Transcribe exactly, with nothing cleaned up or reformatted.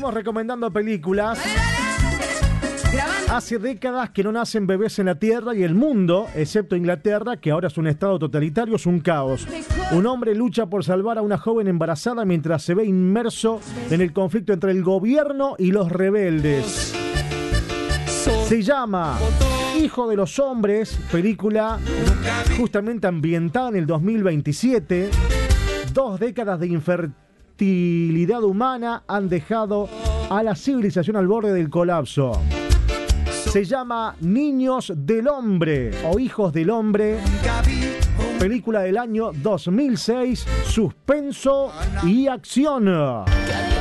Seguimos recomendando películas. Hace décadas que no nacen bebés en la Tierra y el mundo, excepto Inglaterra, que ahora es un estado totalitario, es un caos. Un hombre lucha por salvar a una joven embarazada mientras se ve inmerso en el conflicto entre el gobierno y los rebeldes. Se llama Hijo de los Hombres, película justamente ambientada en el dos mil veintisiete. Dos décadas de infertilidad humana han dejado a la civilización al borde del colapso. Se llama Niños del Hombre o Hijos del Hombre, película del año dos mil seis, suspenso y acción.